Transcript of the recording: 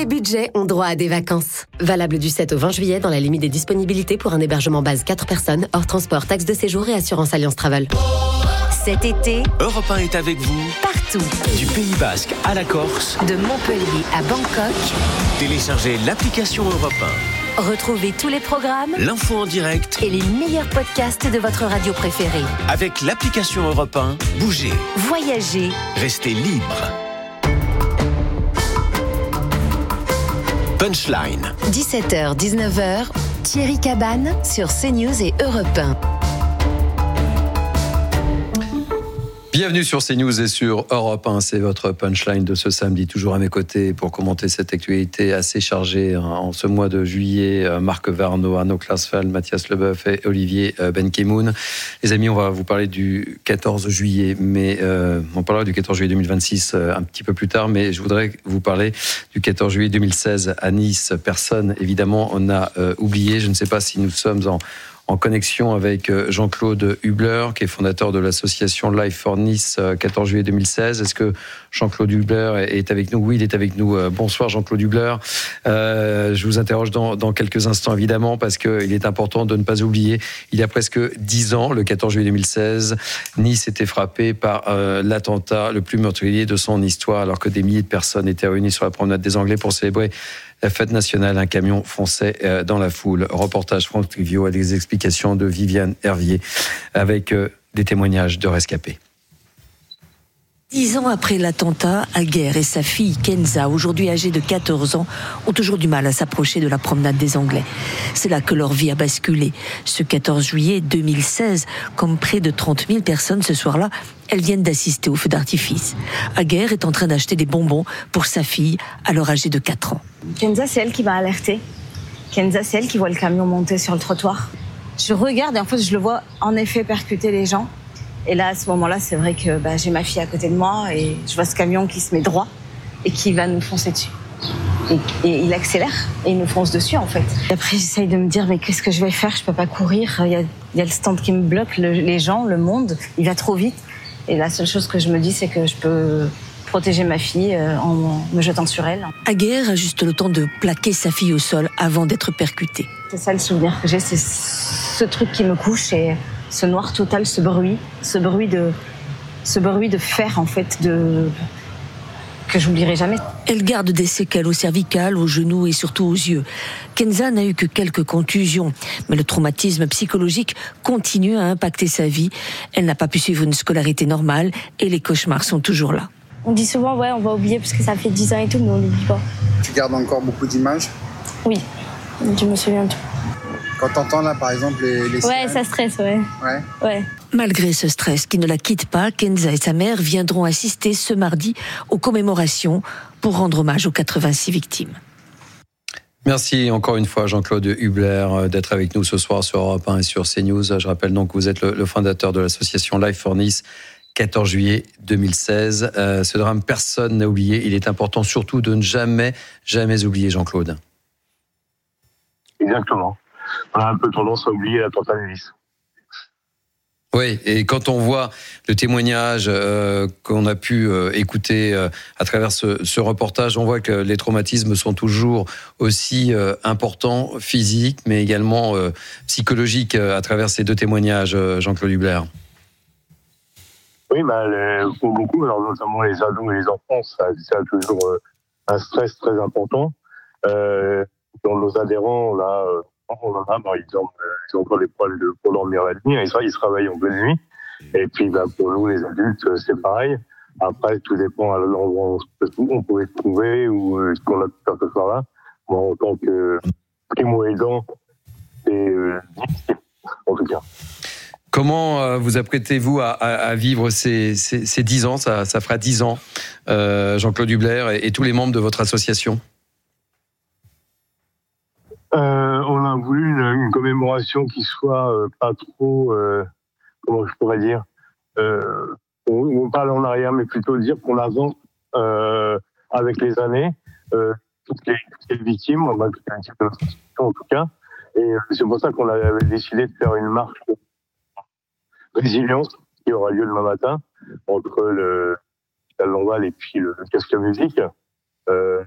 les budgets ont droit à des vacances. Valable du 7 au 20 juillet dans la limite des disponibilités pour un hébergement base 4 personnes, hors transport, taxe de séjour et assurance Alliance Travel. Cet été, Europe 1 est avec vous. partout, Du Pays Basque à la Corse. de Montpellier à Bangkok, Téléchargez l'application Europe retrouvez tous les programmes 1. L'info en direct. et les meilleurs podcasts de votre radio préférée. Avec l'application Europe 1, bougez. Voyagez, Restez libre. Punchline. 17h, 19h, Thierry Cabane sur CNews et Europe 1. Bienvenue sur CNews et sur Europe 1, c'est votre punchline de ce samedi, toujours à mes côtés pour commenter cette actualité assez chargée en ce mois de juillet. Marc Varno, Arnaud Klarsfeld, Mathias Leboeuf et Olivier Benkemoun. Les amis, on va vous parler du 14 juillet, mais on parlera du 14 juillet 2026 un petit peu plus tard, mais je voudrais vous parler du 14 juillet 2016 à Nice. Personne, évidemment, on a oublié. Je ne sais pas si nous sommes en connexion avec Jean-Claude Hubler, qui est fondateur de l'association Life for Nice, 14 juillet 2016. Est-ce que Jean-Claude Hubler est avec nous ? Oui, il est avec nous. Bonsoir Jean-Claude Hubler. Je vous interroge dans quelques instants, évidemment, parce qu'il est important de ne pas oublier. Il y a presque 10 ans, le 14 juillet 2016, Nice était frappée par l'attentat le plus meurtrier de son histoire, alors que des milliers de personnes étaient réunies sur la promenade des Anglais pour célébrer la fête nationale. Un camion fonçait dans la foule. Reportage Franck Trivio à des explications de Viviane Hervier avec des témoignages de rescapés. 10 ans après l'attentat, Aguerre et sa fille Kenza, aujourd'hui âgée de 14 ans, ont toujours du mal à s'approcher de la promenade des Anglais. C'est là que leur vie a basculé. Ce 14 juillet 2016, comme près de 30 000 personnes ce soir-là, elles viennent d'assister au feu d'artifice. Aguerre est en train d'acheter des bonbons pour sa fille, alors âgée de 4 ans. Kenza, c'est elle qui m'a alertée. Kenza, c'est elle qui voit le camion monter sur le trottoir. Je regarde et en fait, je le vois en effet percuter les gens. Et là, à ce moment-là, c'est vrai que j'ai ma fille à côté de moi et je vois ce camion qui se met droit et qui va nous foncer dessus. Et il accélère et il nous fonce dessus, en fait. Et après, j'essaye de me dire, mais qu'est-ce que je vais faire ? Je peux pas courir. Il y a le stand qui me bloque, les gens, le monde. Il va trop vite. Et la seule chose que je me dis, c'est que je peux protéger ma fille en me jetant sur elle. Aguerre a juste le temps de plaquer sa fille au sol avant d'être percutée. C'est ça le souvenir que j'ai, c'est ce truc qui me couche et ce noir total, ce bruit de fer, en fait, que j'oublierai jamais. Elle garde des séquelles au cervical, aux genoux et surtout aux yeux. Kenza n'a eu que quelques contusions, mais le traumatisme psychologique continue à impacter sa vie. Elle n'a pas pu suivre une scolarité normale et les cauchemars sont toujours là. On dit souvent, on va oublier parce que ça fait 10 ans et tout, mais on n'oublie pas. Tu gardes encore beaucoup d'images ? Oui, je me souviens de tout. Quand t'entends là, par exemple, les Ouais, ça stresse, ouais. Malgré ce stress qui ne la quitte pas, Kenza et sa mère viendront assister ce mardi aux commémorations pour rendre hommage aux 86 victimes. Merci encore une fois Jean-Claude Hubler d'être avec nous ce soir sur Europe 1 et sur CNews. Je rappelle donc que vous êtes le fondateur de l'association Life for Nice, 14 juillet 2016. Ce drame, personne n'a oublié. Il est important surtout de ne jamais oublier, Jean-Claude. Exactement. On a un peu tendance à oublier l'attentat de Nice. Oui, et quand on voit le témoignage qu'on a pu écouter à travers ce reportage, on voit que les traumatismes sont toujours aussi importants, physiques, mais également psychologiques à travers ces deux témoignages, Jean-Claude Hubler. Oui, pour beaucoup, alors notamment les ados et les enfants, ça a toujours un stress très important. Dans nos adhérents, là, ils ont encore des problèmes pour dormir la nuit, et ça, ils se réveillent en pleine nuit. Et puis, pour nous, les adultes, c'est pareil. Après, tout dépend à l'endroit où on pouvait se trouver ou ce qu'on a pu faire ce soir-là. Moi, en tant que primo-aidant, c'est en tout cas. Comment vous apprêtez-vous à vivre ces 10 ans, ça fera 10 ans, Jean-Claude Hubler et tous les membres de votre association ? On a voulu une commémoration qui soit pas trop, comment je pourrais dire, on parle en arrière, mais plutôt dire qu'on avance avec les années, toutes les victimes, on va toutes les victimes de l'association en tout cas, et c'est pour ça qu'on avait décidé de faire une marche de résilience qui aura lieu demain matin entre le Lamval et puis le casque musique.